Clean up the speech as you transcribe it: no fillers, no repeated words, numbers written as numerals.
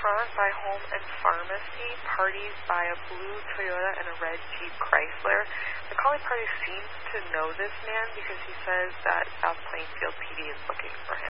restaurant by Home and Pharmacy, parties by a blue Toyota and a red Jeep Chrysler. The calling party seems to know this man because he says that South Plainfield PD is looking for him.